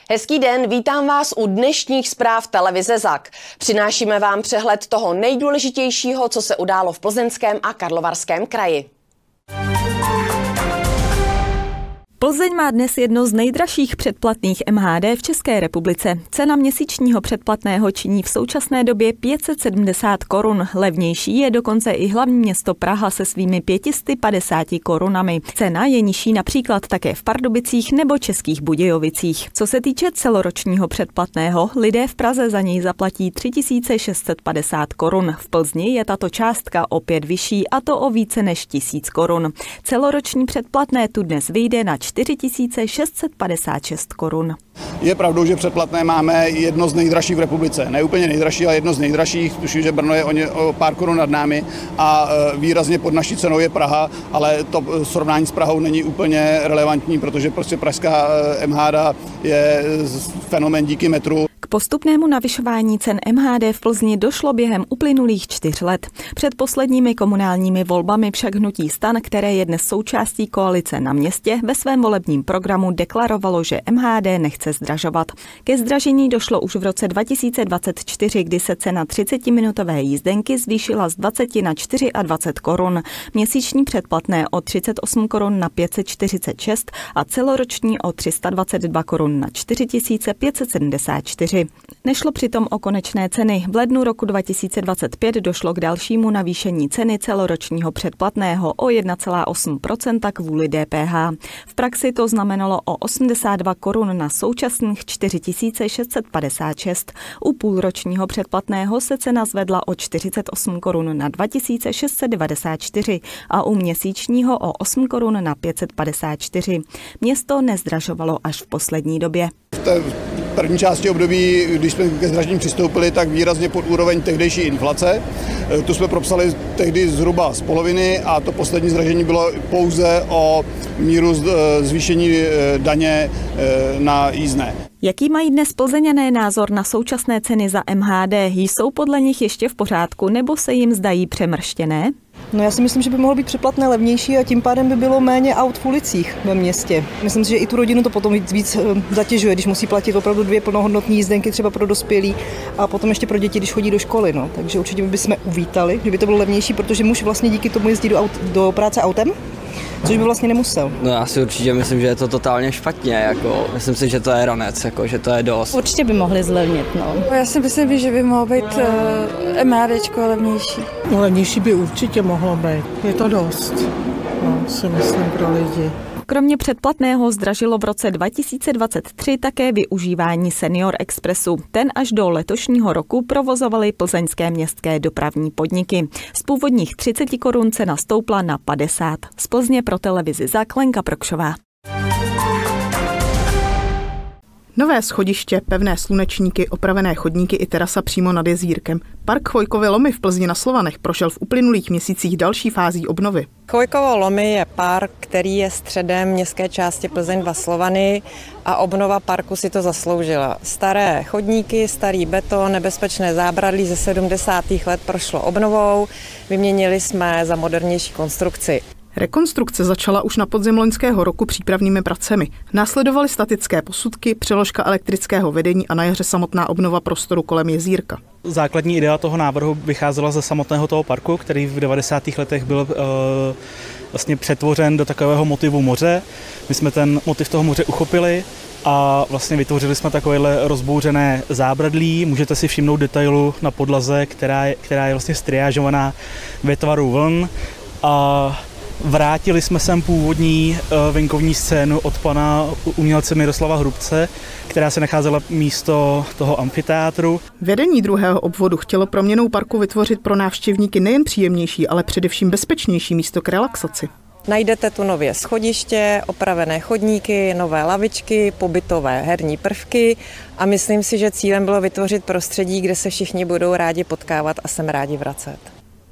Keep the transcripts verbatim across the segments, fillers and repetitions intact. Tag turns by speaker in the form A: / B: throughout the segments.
A: Hezký den, vítám vás u dnešních zpráv televize Zak. Přinášíme vám přehled toho nejdůležitějšího, co se událo v Plzeňském a Karlovarském kraji.
B: Plzeň má dnes jedno z nejdražších předplatných M H D v České republice. Cena měsíčního předplatného činí v současné době pět set sedmdesát korun. Levnější je dokonce i hlavní město Praha se svými pět set padesáti korunami. Cena je nižší například také v Pardubicích nebo Českých Budějovicích. Co se týče celoročního předplatného, lidé v Praze za něj zaplatí tři tisíce šest set padesát korun. V Plzni je tato částka opět vyšší, a to o více než tisíc korun. Celoroční předplatné tu dnes vyjde na čtyři tisíce šest set padesát šest korun.
C: Je pravdou, že předplatné máme jedno z nejdražších v republice. Ne úplně nejdražší, ale jedno z nejdražších. Tuším, že Brno je o, ně, o pár korun nad námi a výrazně pod naší cenou je Praha, ale to srovnání s Prahou není úplně relevantní, protože prostě pražská M H D je fenomén díky metru.
B: K postupnému navyšování cen M H D v Plzni došlo během uplynulých čtyř let. Před posledními komunálními volbami však hnutí STAN, které je dnes součástí koalice na městě, ve svém volebním programu deklarovalo, že M H D nechce zdražovat. Ke zdražení došlo už v roce dva tisíce dvacet čtyři, kdy se cena třicetiminutové jízdenky zvýšila z dvaceti na dvacet čtyři korun. Měsíční předplatné o třicet osm korun na pět set čtyřicet šest a celoroční o tři sta dvacet dva korun na čtyři tisíce pět set sedmdesát čtyři. Nešlo přitom o konečné ceny. V lednu roku dva tisíce dvacet pět došlo k dalšímu navýšení ceny celoročního předplatného o jedna celá osm procenta kvůli D P H. V praxi to znamenalo o osmdesát dva korun na současných čtyři tisíce šest set padesát šest. U půlročního předplatného se cena zvedla o čtyřicet osm korun na dva tisíce šest set devadesát čtyři a u měsíčního o osm korun na pět set padesát čtyři. Město nezdražovalo až v poslední době.
C: V první části období, když jsme ke zdražení přistoupili, tak výrazně pod úroveň tehdejší inflace. Tu jsme propsali tehdy zhruba z poloviny a to poslední zdražení bylo pouze o míru zvýšení daně na jízdné.
B: Jaký mají dnes Plzeňané názor na současné ceny za M H D? Jsou podle nich ještě v pořádku nebo se jim zdají přemrštěné?
D: No já si myslím, že by mohlo být předplatné levnější a tím pádem by bylo méně aut v ulicích ve městě. Myslím si, že i tu rodinu to potom víc, víc zatěžuje, když musí platit opravdu dvě plnohodnotné jízdenky třeba pro dospělí a potom ještě pro děti, když chodí do školy. No. Takže určitě bychom uvítali, kdyby to bylo levnější, protože muž vlastně díky tomu jezdí do, aut, do práce autem, což by vlastně nemusel.
E: No já si určitě myslím, že je to totálně špatně, jako myslím si, že to je ranec, jako že to je dost.
F: Určitě by mohli zlevnit, no.
G: Já si myslím, že by mohlo být uh, MHDčko levnější.
H: No levnější by určitě mohlo být, je to dost, no, si myslím pro lidi.
B: Kromě předplatného zdražilo v roce dva tisíce dvacet tři také využívání Senior Expressu. Ten až do letošního roku provozovaly plzeňské městské dopravní podniky. Z původních třicet korun cena stoupla na padesát. Z Plzně pro televizi Zak Lenka Prokšová.
I: Nové schodiště, pevné slunečníky, opravené chodníky i terasa přímo nad jezírkem. Park Chvojkovy Lomy v Plzni na Slovanech prošel v uplynulých měsících další fází obnovy.
J: Chvojkovo Lomy je park, který je středem městské části Plzeň dva Slovany a obnova parku si to zasloužila. Staré chodníky, starý beton, nebezpečné zábradlí ze sedmdesátých let prošlo obnovou, vyměnili jsme za modernější konstrukci.
I: Rekonstrukce začala už na podzim loňského roku přípravnými pracemi. Následovaly statické posudky, přeložka elektrického vedení a na jaře samotná obnova prostoru kolem jezírka.
K: Základní idea toho návrhu vycházela ze samotného toho parku, který v devadesátých letech byl uh, vlastně přetvořen do takového motivu moře. My jsme ten motiv toho moře uchopili a vlastně vytvořili jsme takovéhle rozbouřené zábradlí. Můžete si všimnout detailu na podlaze, která je, která je vlastně striážovaná ve tvaru vln. A vrátili jsme sem původní venkovní scénu od pana umělce Miroslava Hrubce, která se nacházela místo toho amfiteátru.
I: Vedení druhého obvodu chtělo proměnou parku vytvořit pro návštěvníky nejen příjemnější, ale především bezpečnější místo k relaxaci.
J: Najdete tu nově schodiště, opravené chodníky, nové lavičky, pobytové herní prvky a myslím si, že cílem bylo vytvořit prostředí, kde se všichni budou rádi potkávat a sem rádi vracet.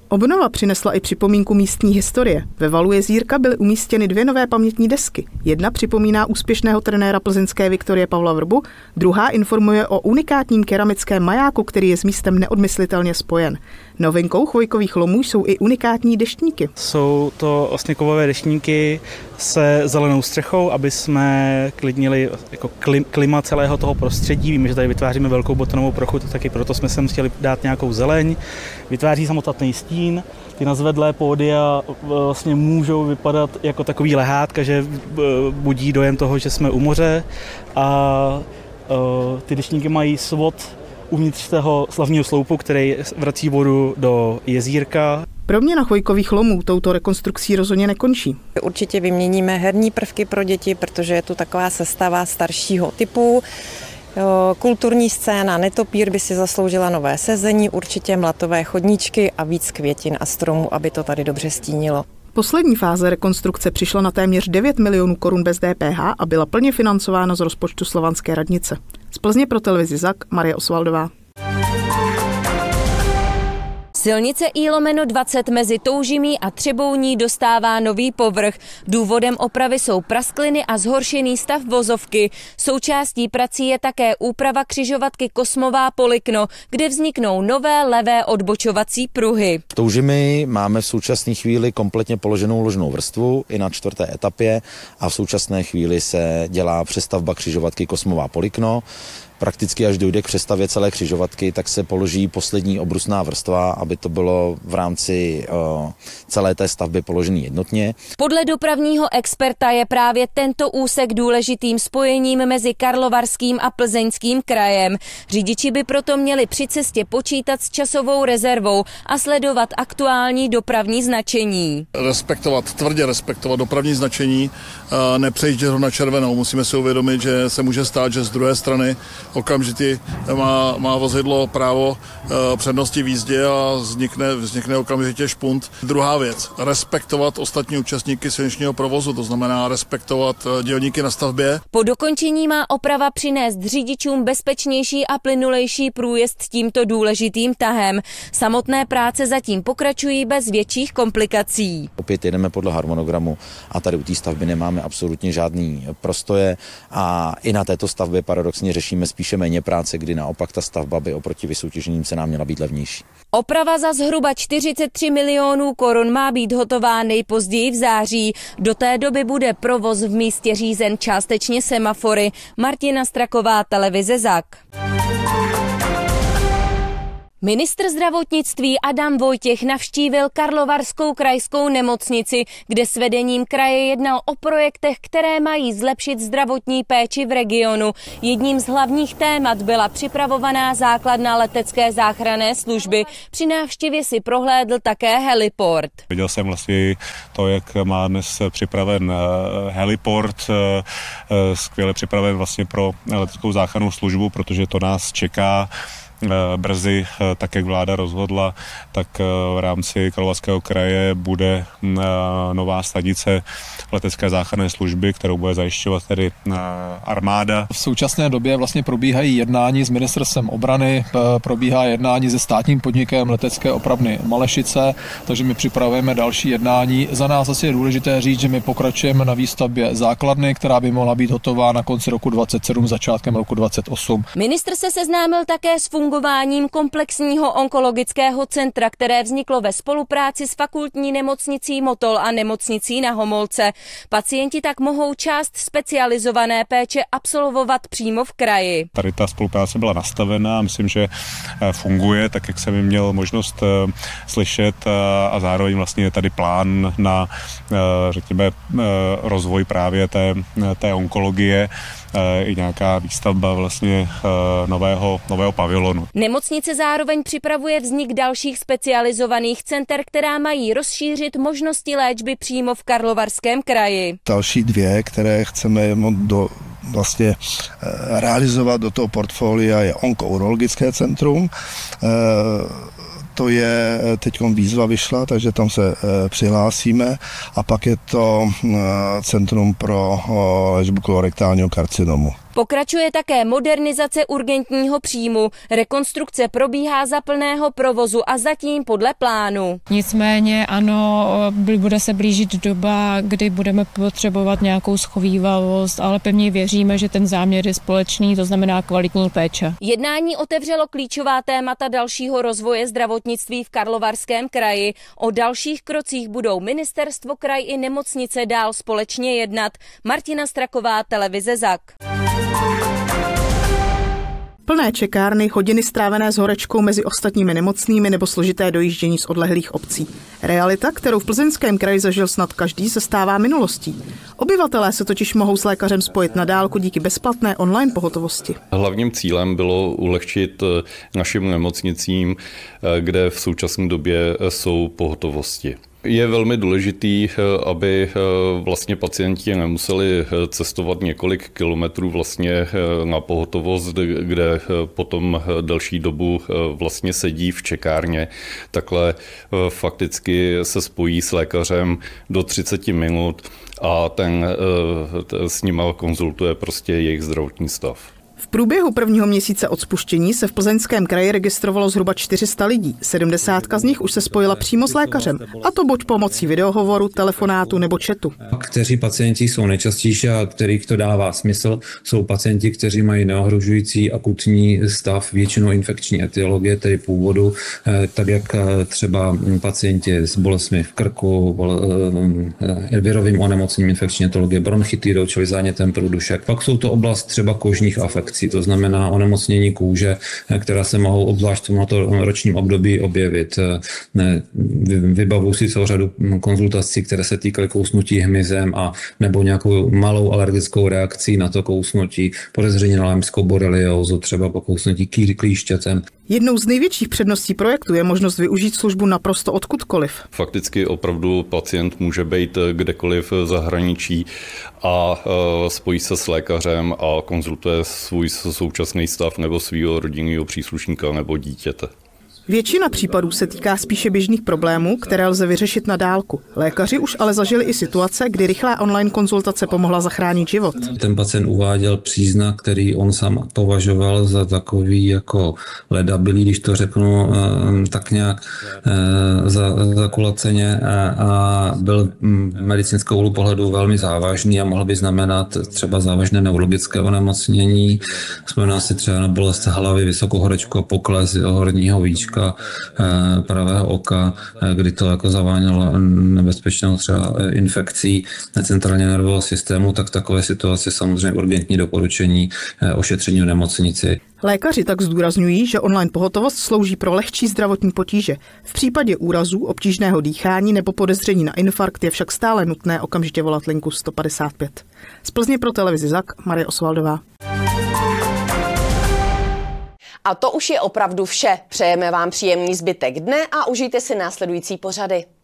I: Obnova přinesla i připomínku místní historie. Ve valu jezírka byly umístěny dvě nové pamětní desky. Jedna připomíná úspěšného trenéra plzeňské Viktorie Pavla Vrbu, druhá informuje o unikátním keramickém majáku, který je s místem neodmyslitelně spojen. Novinkou Chvojkových lomů jsou i unikátní deštníky.
K: Jsou to vlastně kovové deštníky se zelenou střechou, aby jsme klidnili jako klima celého toho prostředí. Víme, že tady vytváříme velkou betonovou plochu, taky proto jsme sem chtěli dát nějakou zeleň. Vytváří samostatný stín. Ty nazvedlé pódia vlastně můžou vypadat jako takový lehátka, že budí dojem toho, že jsme u moře. A ty deštníky mají svod uvnitř toho slavního sloupu, který vrací vodu do jezírka.
I: Proměna Chvojkových lomů touto rekonstrukcí rozhodně nekončí.
J: Určitě vyměníme herní prvky pro děti, protože je tu taková sestava staršího typu. Kulturní scéna Netopír by si zasloužila nové sezení, určitě mlatové chodníčky a víc květin a stromů, aby to tady dobře stínilo.
I: Poslední fáze rekonstrukce přišla na téměř devět milionů korun bez D P H a byla plně financována z rozpočtu Slovanské radnice. Z Plzně pro televizi Zak, Marie Osvaldová.
F: Silnice I lomeno dvacet mezi Toužimí a Třebouní dostává nový povrch. Důvodem opravy jsou praskliny a zhoršený stav vozovky. Součástí prací je také úprava křižovatky Kosmová Polikno, kde vzniknou nové levé odbočovací pruhy.
L: V Toužimi máme v současné chvíli kompletně položenou ložnou vrstvu i na čtvrté etapě a v současné chvíli se dělá přestavba křižovatky Kosmová Polikno. Prakticky až dojde k přestavě celé křižovatky, tak se položí poslední obrusná vrstva, aby to bylo v rámci uh, celé té stavby položený jednotně.
F: Podle dopravního experta je právě tento úsek důležitým spojením mezi Karlovarským a Plzeňským krajem. Řidiči by proto měli při cestě počítat s časovou rezervou a sledovat aktuální dopravní značení.
M: Respektovat, tvrdě respektovat dopravní značení, nepřejíždět ho na červenou. Musíme si uvědomit, že se může stát, že z druhé strany okamžitě má, má vozidlo právo e, přednosti v jízdě a vznikne, vznikne okamžitě špunt. Druhá věc, respektovat ostatní účastníky silničního provozu, to znamená respektovat dělníky na stavbě.
F: Po dokončení má oprava přinést řidičům bezpečnější a plynulejší průjezd tímto důležitým tahem. Samotné práce zatím pokračují bez větších komplikací.
L: Opět jedeme podle harmonogramu a tady u té stavby nemáme absolutně žádný prostoje a i na této stavbě paradoxně řešíme spíše méně práce, kdy naopak ta stavba by oproti vysoutěženým cenám měla být levnější.
F: Oprava za zhruba čtyřicet tři milionů korun má být hotová nejpozději v září. Do té doby bude provoz v místě řízen částečně semafory. Martina Straková, televize Zak. Ministr zdravotnictví Adam Vojtěch navštívil Karlovarskou krajskou nemocnici, kde s vedením kraje jednal o projektech, které mají zlepšit zdravotní péči v regionu. Jedním z hlavních témat byla připravovaná základna letecké záchranné služby. Při návštěvě si prohlédl také heliport.
N: Viděl jsem vlastně to, jak má dnes připraven heliport, skvěle připraven vlastně pro leteckou záchrannou službu, protože to nás čeká brzy, tak jak vláda rozhodla, tak v rámci Karlovarského kraje bude nová stanice letecké záchranné služby, kterou bude zajišťovat tedy armáda.
O: V současné době vlastně probíhají jednání s ministerstvem obrany, probíhá jednání se státním podnikem letecké opravny Malešice, takže my připravujeme další jednání. Za nás asi je důležité říct, že my pokračujeme na výstavbě základny, která by mohla být hotová na konci roku dvacet sedm, začátkem roku dvacet osm.
F: Ministr se seznámil také s fungováním komplexního onkologického centra, které vzniklo ve spolupráci s fakultní nemocnicí Motol a nemocnicí na Homolce. Pacienti tak mohou část specializované péče absolvovat přímo v kraji.
N: Tady ta spolupráce byla nastavená, myslím, že funguje, tak jak jsem měl možnost slyšet a zároveň vlastně je tady plán na, řekněme, rozvoj právě té, té onkologie i nějaká výstavba vlastně nového, nového pavilonu.
F: Nemocnice zároveň připravuje vznik dalších specializovaných center, která mají rozšířit možnosti léčby přímo v Karlovarském kraji.
P: Další dvě, které chceme do vlastně realizovat do toho portfolia, je onkourologické centrum. To je, teď výzva vyšla, takže tam se e, přihlásíme a pak je to e, Centrum pro léčbu kolorektálního karcinomu.
F: Pokračuje také modernizace urgentního příjmu. Rekonstrukce probíhá za plného provozu a zatím podle plánu.
Q: Nicméně ano, bude se blížit doba, kdy budeme potřebovat nějakou schovívavost, ale pevně věříme, že ten záměr je společný, to znamená kvalitní péče.
F: Jednání otevřelo klíčová témata dalšího rozvoje zdravotnictví v Karlovarském kraji. O dalších krocích budou ministerstvo, kraj i nemocnice dál společně jednat. Martina Straková, televize Zak.
I: Plné čekárny, hodiny strávené s horečkou mezi ostatními nemocnými nebo složité dojíždění z odlehlých obcí. Realita, kterou v Plzeňském kraji zažil snad každý, se stává minulostí. Obyvatelé se totiž mohou s lékařem spojit na dálku díky bezplatné online pohotovosti.
R: Hlavním cílem bylo ulehčit našim nemocnicím, kde v současné době jsou pohotovosti. Je velmi důležitý, aby vlastně pacienti nemuseli cestovat několik kilometrů vlastně na pohotovost, kde potom delší dobu vlastně sedí v čekárně. Takhle fakticky se spojí s lékařem do třicet minut a ten s nima konzultuje prostě jejich zdravotní stav.
I: V průběhu prvního měsíce od spuštění se v Plzeňském kraji registrovalo zhruba čtyři sta lidí. sedmdesátka z nich už se spojila přímo s lékařem, a to buď pomocí videohovoru, telefonátu nebo chatu.
S: Kteří pacienti jsou nejčastější a kterých to dává smysl, jsou pacienti, kteří mají neohrožující akutní stav, většinou infekční etiologie, tedy původu, tak jak třeba pacienti s bolestmi v krku, virovým onemocněním infekční etiologie, bronchitidou, čili zánětem průdušek. Pak jsou to oblast třeba kožních afekcí. To znamená onemocnění kůže, která se mohou obzvlášť v tomto ročním období objevit. Vybavují si celou řadu konzultací, které se týkaly kousnutí hmyzem a nebo nějakou malou alergickou reakcí na to kousnutí, podezření na lemskou boreliózu, třeba po kousnutí klíšťatem.
I: Jednou z největších předností projektu je možnost využít službu naprosto odkudkoliv.
R: Fakticky opravdu pacient může být kdekoliv v zahraničí a spojí se s lékařem a konzultuje svůj současný stav nebo svého rodinného příslušníka nebo dítěte.
I: Většina případů se týká spíše běžných problémů, které lze vyřešit na dálku. Lékaři už ale zažili i situace, kdy rychlá online konzultace pomohla zachránit život.
S: Ten pacient uváděl příznak, který on sám považoval za takový jako ledabilý, když to řeknu tak nějak zakulaceně, a byl medicínskou úhlu pohledu velmi závažný a mohl by znamenat třeba závažné neurologické onemocnění. Vzpomíná si třeba na bolest hlavy, vysokou horečku a pokles horního víčka pravého oka, kdy to jako zavánělo nebezpečnou třeba infekcí centrálně nervového systému, tak takové situace samozřejmě urgentní doporučení ošetření v nemocnici.
I: Lékaři tak zdůrazňují, že online pohotovost slouží pro lehčí zdravotní potíže. V případě úrazů, obtížného dýchání nebo podezření na infarkt je však stále nutné okamžitě volat linku sto padesát pět. Z Plzně pro televizi Zak, Marie Osvaldová.
A: A to už je opravdu vše. Přejeme vám příjemný zbytek dne a užijte si následující pořady.